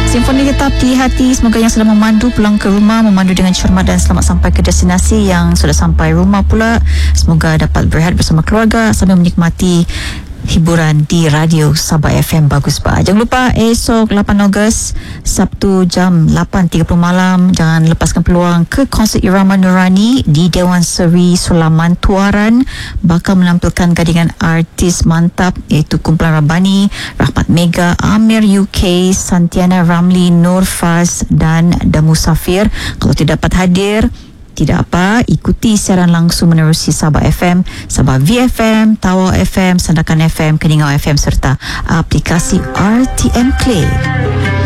Simfoni tetap di hati. Semoga yang sedang memandu pulang ke rumah memandu dengan cermat dan selamat sampai ke destinasi. Yang sudah sampai rumah pula, semoga dapat berehat bersama keluarga sambil menikmati hiburan di Radio Sabah FM Bagus Bah. Jangan lupa esok 8 Ogos Sabtu jam 8.30 malam jangan lepaskan peluang ke konsert Irama Nurani di Dewan Seri Sulaman Tuaran. Bakal menampilkan gandingan artis mantap iaitu kumpulan Rabani, Rahmat Mega, Amir UK, Santiana Ramli, Nur Faz dan Damu Safir. Kalau tidak dapat hadir, tidak apa, ikuti siaran langsung menerusi Sabah FM, Sabah VFM, Tawau FM, Sandakan FM, Keningau FM serta aplikasi RTM Play.